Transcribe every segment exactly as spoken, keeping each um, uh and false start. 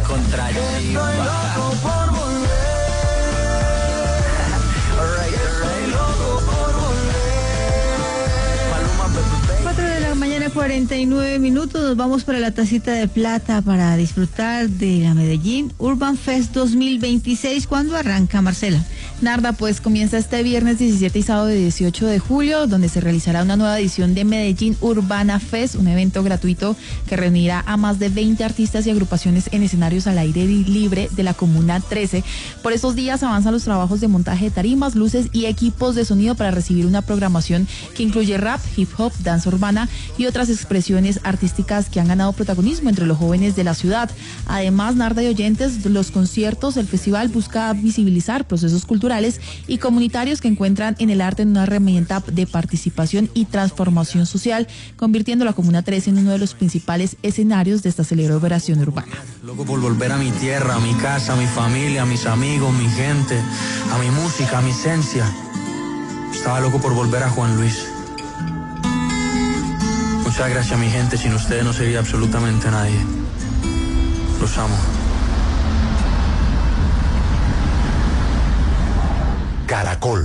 recontra chimba. cuatro de la mañana, cuarenta y nueve minutos, nos vamos para la tacita de plata para disfrutar de la Medellín Urban Fest dos mil veintiséis. ¿Cuándo arranca, Marcela? Narda, pues comienza este viernes diecisiete y sábado dieciocho de julio, donde se realizará una nueva edición de Medellín Urbana Fest, un evento gratuito que reunirá a más de veinte artistas y agrupaciones en escenarios al aire libre de la Comuna trece. Por estos días avanzan los trabajos de montaje de tarimas, luces y equipos de sonido para recibir una programación que incluye rap, hip hop, danza urbana y otras expresiones artísticas que han ganado protagonismo entre los jóvenes de la ciudad. Además, Narda y oyentes, los conciertos, el festival busca visibilizar procesos culturales y comunitarios que encuentran en el arte en una herramienta de participación y transformación social, convirtiendo la Comuna trece en uno de los principales escenarios de esta celebración urbana. Loco por volver a mi tierra, a mi casa, a mi familia, a mis amigos, mi gente, a mi música, a mi esencia. Estaba loco por volver a Juan Luis. Muchas gracias, mi gente. Sin ustedes no sería absolutamente nadie. Los amo. Caracol.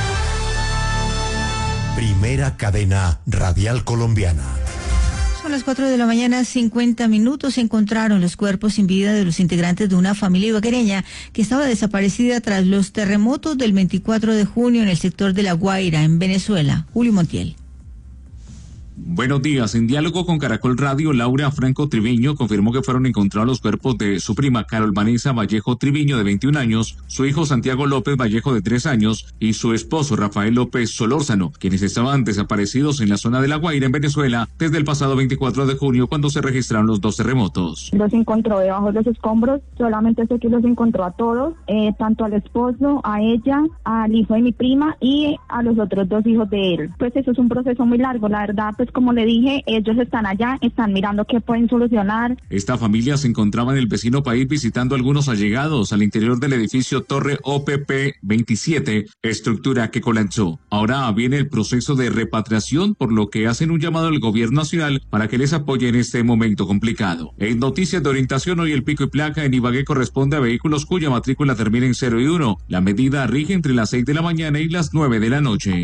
Primera cadena radial colombiana. Son las cuatro de la mañana, cincuenta minutos. Se encontraron los cuerpos sin vida de los integrantes de una familia ibaguereña que estaba desaparecida tras los terremotos del veinticuatro de junio en el sector de La Guaira, en Venezuela. Julio Montiel. Buenos días. En diálogo con Caracol Radio, Laura Franco Triviño confirmó que fueron encontrados los cuerpos de su prima Carol Vanessa Vallejo Triviño, de veintiún años, su hijo Santiago López Vallejo, de tres años, y su esposo Rafael López Solórzano, quienes estaban desaparecidos en la zona de La Guaira, en Venezuela, desde el pasado veinticuatro de junio, cuando se registraron los dos terremotos. Los encontró debajo de los escombros, solamente sé que los encontró a todos, eh, tanto al esposo, a ella, al hijo de mi prima y a los otros dos hijos de él. Pues eso es un proceso muy largo, la verdad, pues como le dije, ellos están allá, están mirando qué pueden solucionar. Esta familia se encontraba en el vecino país visitando a algunos allegados al interior del edificio Torre O P P veintisiete, estructura que colapsó. Ahora viene el proceso de repatriación, por lo que hacen un llamado al gobierno nacional para que les apoye en este momento complicado. En noticias de orientación, hoy el pico y placa en Ibagué corresponde a vehículos cuya matrícula termina en cero y uno. La medida rige entre las seis de la mañana y las nueve de la noche.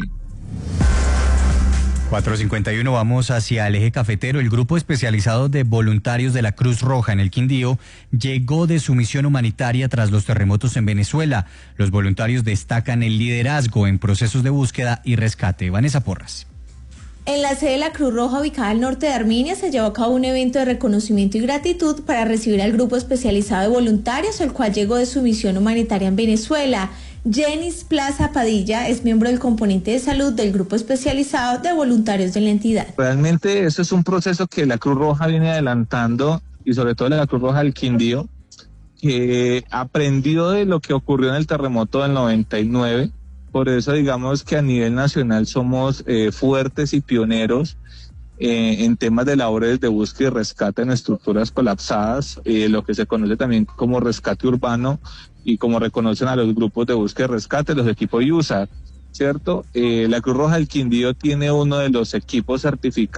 cuatro cincuenta y uno, vamos hacia el eje cafetero. El grupo especializado de voluntarios de la Cruz Roja en el Quindío llegó de su misión humanitaria tras los terremotos en Venezuela. Los voluntarios destacan el liderazgo en procesos de búsqueda y rescate. Vanessa Porras. En la sede de la Cruz Roja, ubicada al norte de Armenia, se llevó a cabo un evento de reconocimiento y gratitud para recibir al grupo especializado de voluntarios, el cual llegó de su misión humanitaria en Venezuela. Jenis Plaza Padilla es miembro del componente de salud del grupo especializado de voluntarios de la entidad. Realmente eso es un proceso que la Cruz Roja viene adelantando, y sobre todo la Cruz Roja del Quindío, que aprendió de lo que ocurrió en el terremoto del noventa y nueve. Por eso digamos que a nivel nacional somos eh, fuertes y pioneros eh, en temas de labores de búsqueda y rescate en estructuras colapsadas, eh, lo que se conoce también como rescate urbano, y como reconocen a los grupos de búsqueda y rescate, los equipos I U S A C, ¿cierto? Eh, la Cruz Roja del Quindío tiene uno de los equipos certificados